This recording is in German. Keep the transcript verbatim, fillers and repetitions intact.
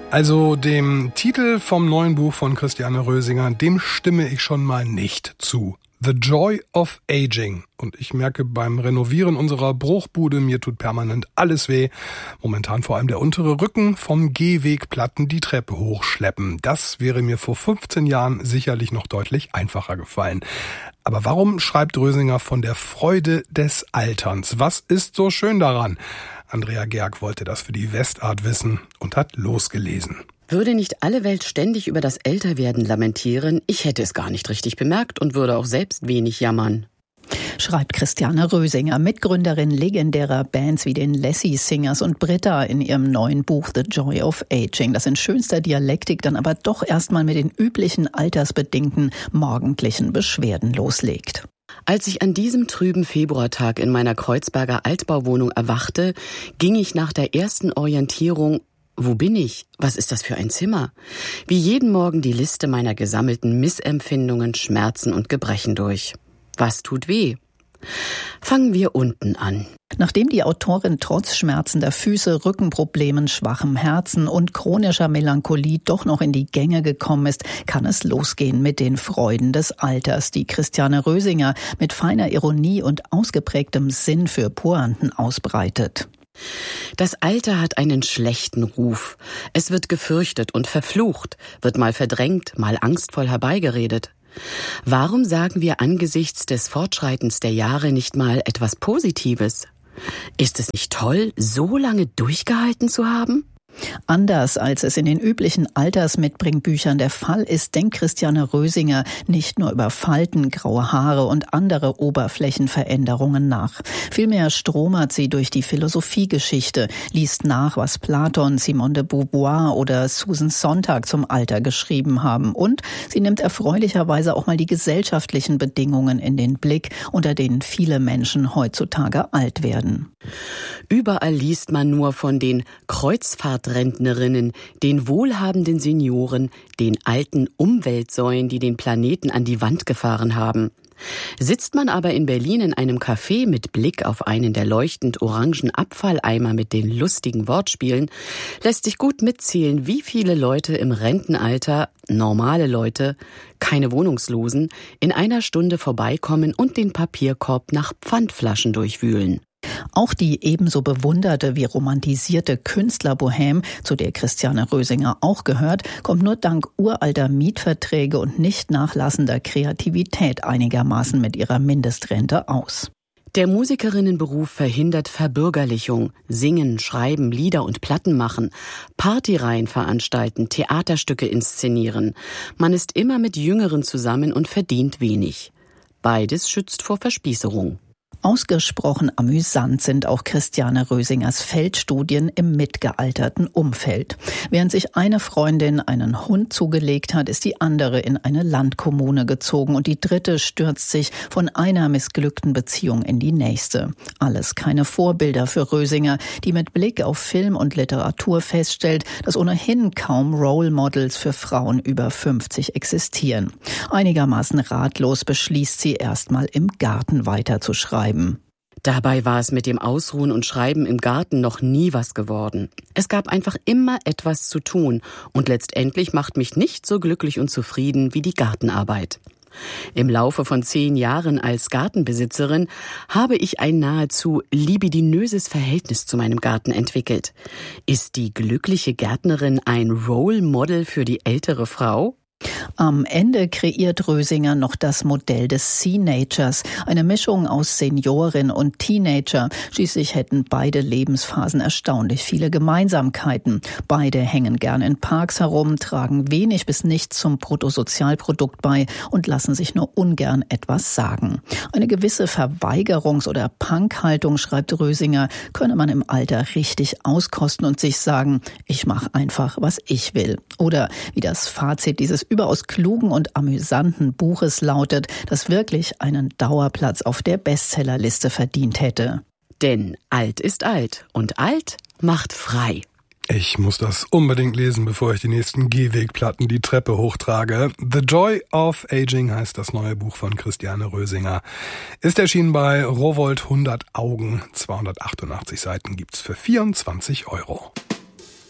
Also dem Titel vom neuen Buch von Christiane Rösinger, dem stimme ich schon mal nicht zu. The Joy of Aging. Und ich merke beim Renovieren unserer Bruchbude, mir tut permanent alles weh. Momentan vor allem der untere Rücken, vom Gehwegplatten die Treppe hochschleppen. Das wäre mir vor fünfzehn Jahren sicherlich noch deutlich einfacher gefallen. Aber warum schreibt Rösinger von der Freude des Alterns? Was ist so schön daran? Andrea Gerg wollte das für die Westart wissen und hat losgelesen. Würde nicht alle Welt ständig über das Älterwerden lamentieren, ich hätte es gar nicht richtig bemerkt und würde auch selbst wenig jammern. Schreibt Christiane Rösinger, Mitgründerin legendärer Bands wie den Lassie Singers und Britta in ihrem neuen Buch The Joy of Aging, das in schönster Dialektik dann aber doch erstmal mit den üblichen altersbedingten morgendlichen Beschwerden loslegt. Als ich an diesem trüben Februartag in meiner Kreuzberger Altbauwohnung erwachte, ging ich nach der ersten Orientierung: Wo bin ich? Was ist das für ein Zimmer? Wie jeden Morgen die Liste meiner gesammelten Missempfindungen, Schmerzen und Gebrechen durch. Was tut weh? Fangen wir unten an. Nachdem die Autorin trotz schmerzender Füße, Rückenproblemen, schwachem Herzen und chronischer Melancholie doch noch in die Gänge gekommen ist, kann es losgehen mit den Freuden des Alters, die Christiane Rösinger mit feiner Ironie und ausgeprägtem Sinn für Pointen ausbreitet. Das Alter hat einen schlechten Ruf. Es wird gefürchtet und verflucht, wird mal verdrängt, mal angstvoll herbeigeredet. Warum sagen wir angesichts des Fortschreitens der Jahre nicht mal etwas Positives? Ist es nicht toll, so lange durchgehalten zu haben? Anders als es in den üblichen Altersmitbringbüchern der Fall ist, denkt Christiane Rösinger nicht nur über Falten, graue Haare und andere Oberflächenveränderungen nach. Vielmehr stromert sie durch die Philosophiegeschichte, liest nach, was Platon, Simone de Beauvoir oder Susan Sontag zum Alter geschrieben haben. Und sie nimmt erfreulicherweise auch mal die gesellschaftlichen Bedingungen in den Blick, unter denen viele Menschen heutzutage alt werden. Überall liest man nur von den Kreuzfahrtrentnerinnen, den wohlhabenden Senioren, den alten Umweltsäuen, die den Planeten an die Wand gefahren haben. Sitzt man aber in Berlin in einem Café mit Blick auf einen der leuchtend orangen Abfalleimer mit den lustigen Wortspielen, lässt sich gut mitzählen, wie viele Leute im Rentenalter, normale Leute, keine Wohnungslosen, in einer Stunde vorbeikommen und den Papierkorb nach Pfandflaschen durchwühlen. Auch die ebenso bewunderte wie romantisierte Künstlerbohème, zu der Christiane Rösinger auch gehört, kommt nur dank uralter Mietverträge und nicht nachlassender Kreativität einigermaßen mit ihrer Mindestrente aus. Der Musikerinnenberuf verhindert Verbürgerlichung, Singen, Schreiben, Lieder und Platten machen, Partyreihen veranstalten, Theaterstücke inszenieren. Man ist immer mit Jüngeren zusammen und verdient wenig. Beides schützt vor Verspießerung. Ausgesprochen amüsant sind auch Christiane Rösingers Feldstudien im mitgealterten Umfeld. Während sich eine Freundin einen Hund zugelegt hat, ist die andere in eine Landkommune gezogen und die dritte stürzt sich von einer missglückten Beziehung in die nächste. Alles keine Vorbilder für Rösinger, die mit Blick auf Film und Literatur feststellt, dass ohnehin kaum Role Models für Frauen über fünfzig existieren. Einigermaßen ratlos beschließt sie erstmal im Garten weiterzuschreiben. Dabei war es mit dem Ausruhen und Schreiben im Garten noch nie was geworden. Es gab einfach immer etwas zu tun und letztendlich macht mich nicht so glücklich und zufrieden wie die Gartenarbeit. Im Laufe von zehn Jahren als Gartenbesitzerin habe ich ein nahezu libidinöses Verhältnis zu meinem Garten entwickelt. Ist die glückliche Gärtnerin ein Role Model für die ältere Frau? Am Ende kreiert Rösinger noch das Modell des Seenagers, eine Mischung aus Seniorin und Teenager. Schließlich hätten beide Lebensphasen erstaunlich viele Gemeinsamkeiten. Beide hängen gern in Parks herum, tragen wenig bis nichts zum Bruttosozialprodukt bei und lassen sich nur ungern etwas sagen. Eine gewisse Verweigerungs- oder Punkhaltung, schreibt Rösinger, könne man im Alter richtig auskosten und sich sagen, ich mache einfach, was ich will. Oder wie das Fazit dieses überaus klugen und amüsanten Buches lautet, das wirklich einen Dauerplatz auf der Bestsellerliste verdient hätte. Denn alt ist alt und alt macht frei. Ich muss das unbedingt lesen, bevor ich die nächsten Gehwegplatten die Treppe hochtrage. The Joy of Aging heißt das neue Buch von Christiane Rösinger. Ist erschienen bei Rowohlt hundert Augen. zweihundertachtundachtzig Seiten gibt's für vierundzwanzig Euro.